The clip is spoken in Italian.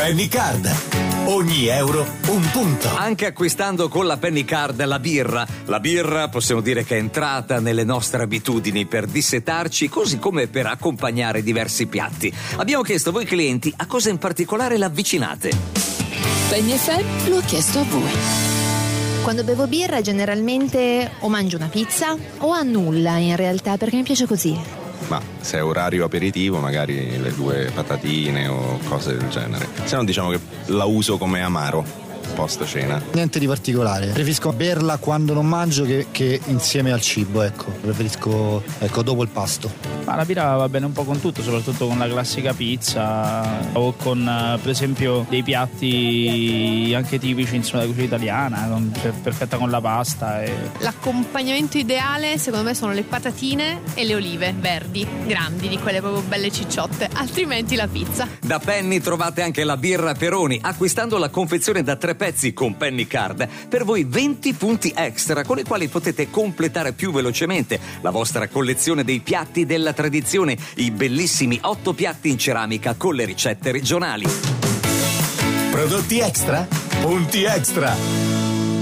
Penny Card. Ogni euro un punto. Anche acquistando con la Penny Card la birra possiamo dire che è entrata nelle nostre abitudini per dissetarci, così come per accompagnare diversi piatti. Abbiamo chiesto a voi clienti a cosa in particolare l'avvicinate. Penny FM lo ha chiesto a voi. Quando bevo birra generalmente o mangio una pizza o a nulla in realtà, perché mi piace così. Ma se è orario aperitivo magari le 2 patatine o cose del genere. Se no diciamo che la uso come amaro post cena. Niente di particolare, preferisco berla quando non mangio che insieme al cibo, ecco. Preferisco dopo il pasto. Ma la birra va bene un po' con tutto, soprattutto con la classica pizza o con per esempio dei piatti anche tipici insomma della cucina italiana, perfetta con la pasta. L'accompagnamento ideale secondo me sono le patatine e le olive verdi, grandi, di quelle proprio belle cicciotte, altrimenti la pizza. Da Penny trovate anche la birra Peroni. Acquistando la confezione da 3 pezzi con Penny Card, per voi 20 punti extra con i quali potete completare più velocemente la vostra collezione dei piatti della tradizione, i bellissimi 8 piatti in ceramica con le ricette regionali. Prodotti extra? Punti extra!